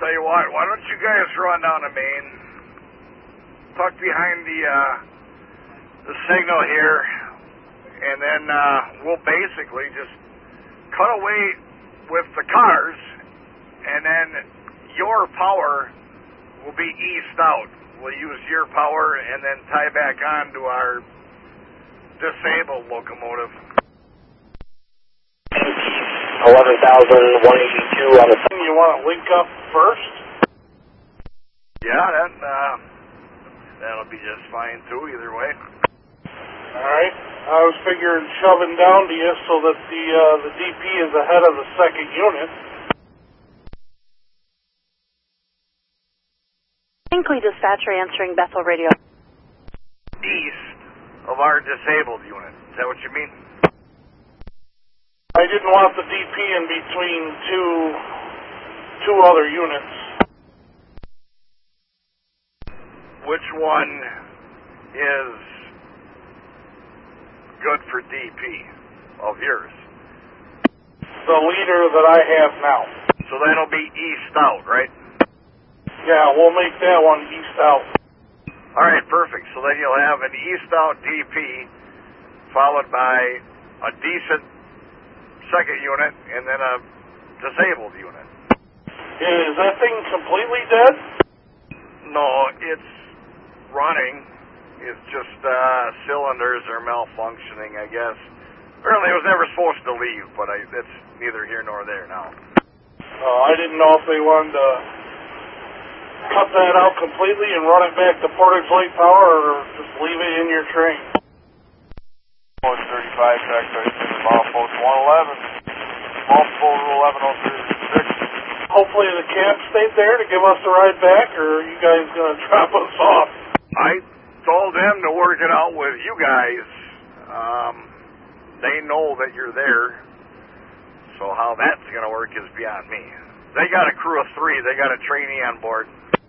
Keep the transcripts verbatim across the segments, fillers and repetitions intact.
tell you what, why don't you guys run down the main, tuck behind the, uh, the signal here, and then, uh, we'll basically just cut away with the cars, and then your power will be east out. We'll use your power and then tie back on to our disabled locomotive. eleven thousand one eighty-two on the... You want to link up first? Yeah, that, uh, that'll be just fine too, either way. Alright. I was figuring shoving down to you so that the, uh, the D P is ahead of the second unit. Hinkley Dispatcher answering Bethel Radio. East of our disabled unit. Is that what you mean? I didn't want the D P in between two two other units. Which one is good for D P of yours? The leader that I have now. So that'll be east out, right? Yeah, we'll make that one east out. All right, perfect. So then you'll have an east out D P followed by a decent second unit and then a disabled unit. Is that thing completely dead? No, it's running. It's just uh, cylinders are malfunctioning, I guess. Apparently it was never supposed to leave, but I, it's neither here nor there now. Uh, I didn't know if they wanted to cut that out completely and run it back to Portage Lake Power or just leave it in your train. Post thirty-five, track thirty-six, mile post one eleven, multiple rule eleven oh three six. Hopefully the camp stayed there to give us the ride back, or are you guys going to drop us off? I told them to work it out with you guys. Um, they know that you're there, so how that's going to work is beyond me. They got a crew of three. They got a trainee on board.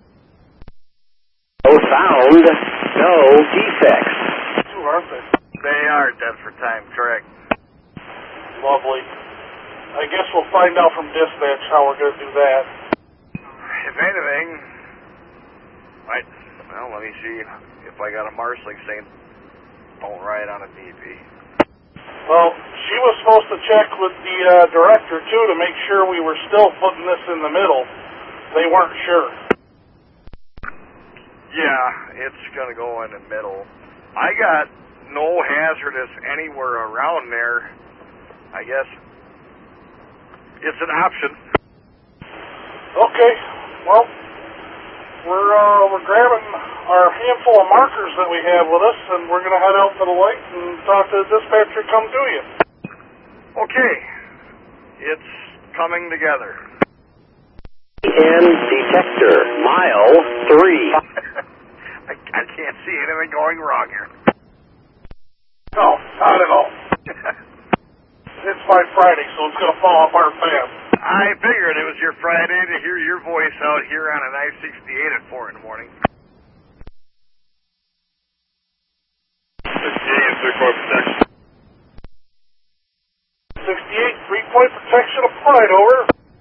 No found, no defects. Two, aren't they? They are dead for time, correct. Lovely. I guess we'll find out from dispatch how we're going to do that. If anything, I, well, let me see if I got a marshalling saying don't ride on a D P. Well, she was supposed to check with the uh, director, too, to make sure we were still putting this in the middle. They weren't sure. Yeah, it's going to go in the middle. I got no hazardous anywhere around there. I guess it's an option. Okay, well, we're uh, we're grabbing our handful of markers that we have with us, and we're going to head out to the lake and talk to the dispatcher come to you. Okay, it's coming together. And detector, mile three. I, I can't see anything going wrong here. No, not at all. It's my Friday, so it's going to fall apart fast. I figured it was your Friday to hear your voice out here on an I sixty-eight at four in the morning. sixty-eight, three-point protection. sixty-eight, three-point protection applied, over.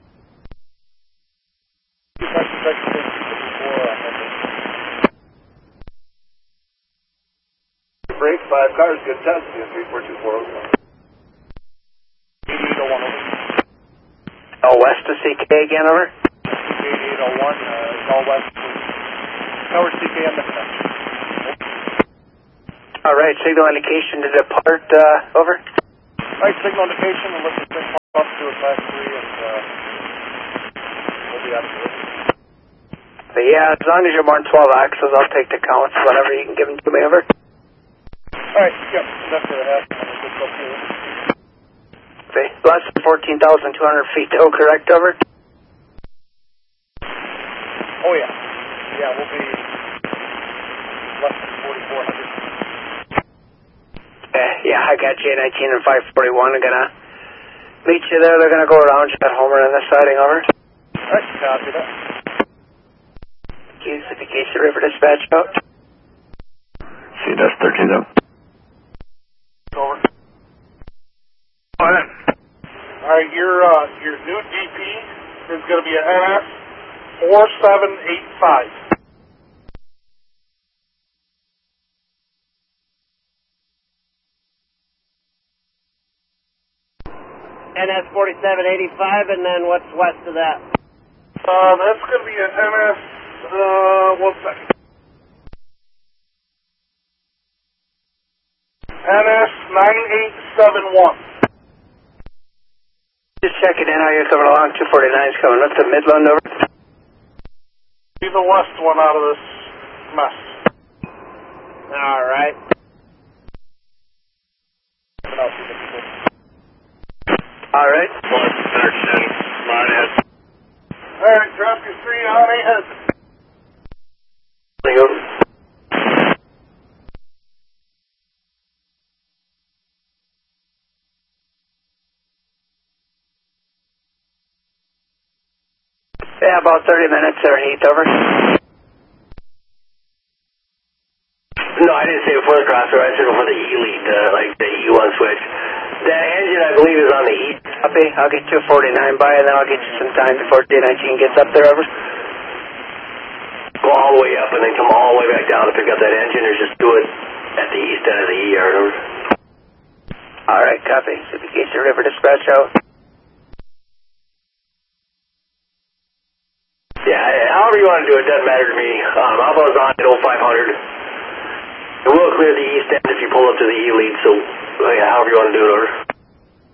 Break, five cars, good test, three four two four oh. eighty-eight oh one, over. Oh, west to C K again, over. eighty-eight oh one, uh, all west. Tower C K on the connection. All right, signal indication to depart, uh, over. Right, signal indication, and let's just up to a class three, and uh, we'll be out of here. But yeah, as long as you're more than twelve axles, I'll take the counts whenever you can give them to me, over. Alright, yep, that's what I have. Just up here. Okay, less than fourteen thousand two hundred feet, oh, correct, over? Oh, yeah. Yeah, we'll be less than forty-four hundred. Uh, yeah, I got J nineteen and five forty-one. I'm gonna meet you there. They're gonna go around you at Homer on the siding, over. Alright, copy that. Use the Acacia River dispatch out. C dash thirteen up. Over. Go ahead. All right, your uh, your new D P is going to be an N S four seven eight five. N S forty-seven eighty-five, and then what's west of that? Uh, that's going to be an N S, uh, one second. N S nine eight seven one. Just checking in how you're coming along. two forty-nine's coming. What's the Midland over? Be the west one out of this mess. All right. All right. All right, drop your three on ahead. Yeah, about thirty minutes there, Heath, over. No, I didn't say before the crossover. I said before the E lead, uh, like the E one switch. The engine, I believe, is on the east. Copy. I'll get two forty-nine by, and then I'll get you some time before J nineteen gets up there, over. Go all the way up and then come all the way back down to pick up that engine, or just do it at the east end of the E yard, over. All right, copy. Certification River dispatch out. Yeah, however you want to do it, doesn't matter to me. Um, I'll buzz on at oh five hundred. It will clear the east end if you pull up to the E lead, so yeah, however you want to do it, over.